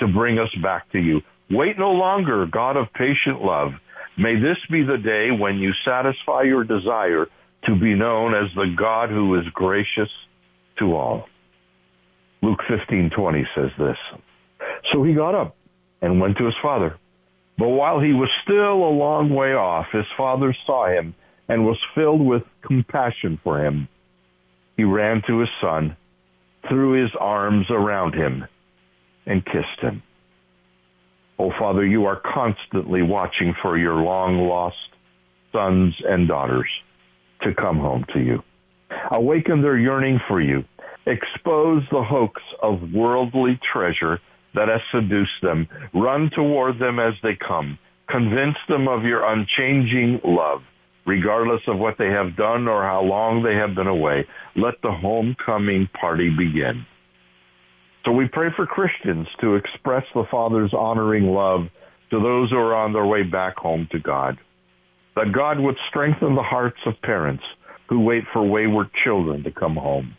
to bring us back to you. Wait no longer, God of patient love. May this be the day when you satisfy your desire to be known as the God who is gracious to all. Luke 15:20 says this. So he got up and went to his father. But while he was still a long way off, his father saw him and was filled with compassion for him. He ran to his son, threw his arms around him, and kissed him. Oh, Father, you are constantly watching for your long-lost sons and daughters to come home to you. Awaken their yearning for you. Expose the hoax of worldly treasure that has seduced them. Run toward them as they come. Convince them of your unchanging love, regardless of what they have done or how long they have been away. Let the homecoming party begin. So we pray for Christians to express the Father's honoring love to those who are on their way back home to God. That God would strengthen the hearts of parents who wait for wayward children to come home.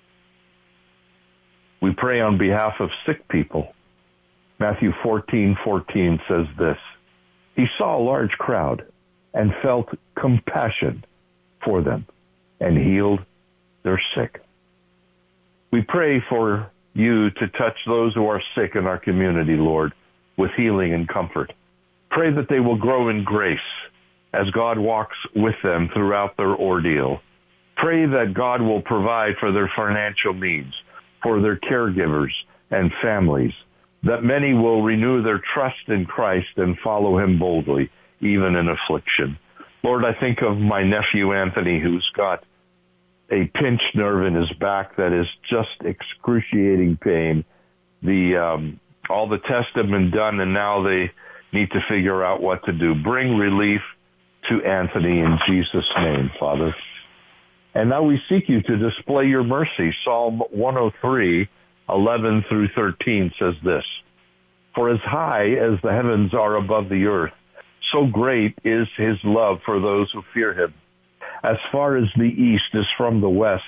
We pray on behalf of sick people. Matthew 14:14 says this. He saw a large crowd and felt compassion for them and healed their sick. We pray for you to touch those who are sick in our community, Lord, with healing and comfort. Pray that they will grow in grace as God walks with them throughout their ordeal. Pray that God will provide for their financial needs, for their caregivers and families, that many will renew their trust in Christ and follow him boldly, even in affliction. Lord, I think of my nephew Anthony, who's got a pinched nerve in his back that is just excruciating pain. All the tests have been done, and now they need to figure out what to do. Bring relief to Anthony in Jesus' name, Father. And now we seek you to display your mercy. Psalm 103:11 through 13 says this. For as high as the heavens are above the earth, so great is his love for those who fear him. As far as the east is from the west,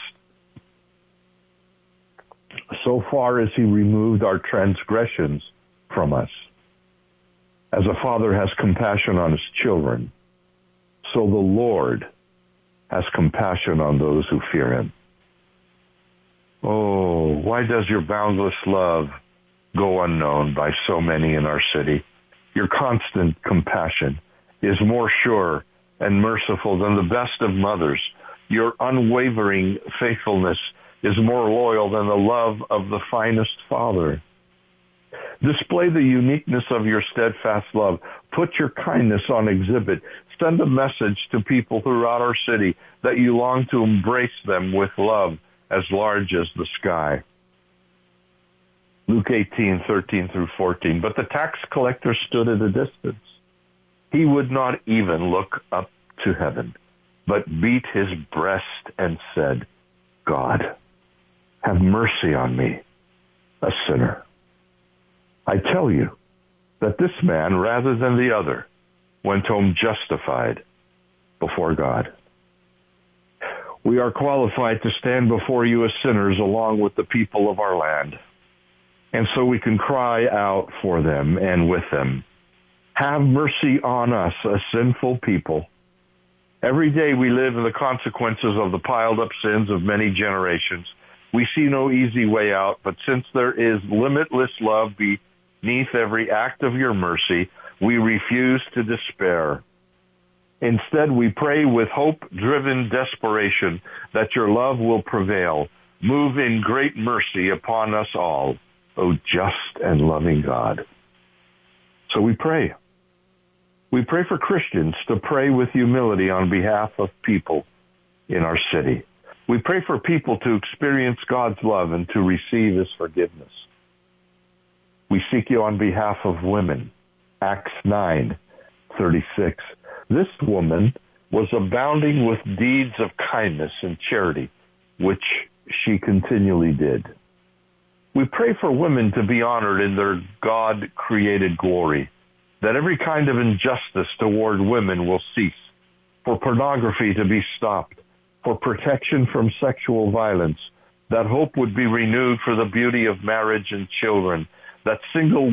so far as he removed our transgressions from us. As a father has compassion on his children, so the Lord has compassion on those who fear him. Oh, why does your boundless love go unknown by so many in our city? Your constant compassion is more sure and merciful than the best of mothers. Your unwavering faithfulness is more loyal than the love of the finest father. Display the uniqueness of your steadfast love. Put your kindness on exhibit. Send a message to people throughout our city that you long to embrace them with love as large as the sky. Luke 18:13 through 14. But the tax collector stood at a distance. He would not even look up to heaven, but beat his breast and said, God, have mercy on me, a sinner. I tell you that this man, rather than the other, went home justified before God. We are qualified to stand before you as sinners along with the people of our land. And so we can cry out for them and with them. Have mercy on us, a sinful people. Every day we live in the consequences of the piled up sins of many generations. We see no easy way out, but since there is limitless love beneath every act of your mercy, we refuse to despair. Instead, we pray with hope-driven desperation that your love will prevail. Move in great mercy upon us all, O just and loving God. So we pray. We pray for Christians to pray with humility on behalf of people in our city. We pray for people to experience God's love and to receive his forgiveness. We seek you on behalf of women. Acts 9:36. This woman was abounding with deeds of kindness and charity, which she continually did. We pray for women to be honored in their God-created glory, that every kind of injustice toward women will cease, for pornography to be stopped, for protection from sexual violence, that hope would be renewed for the beauty of marriage and children, that single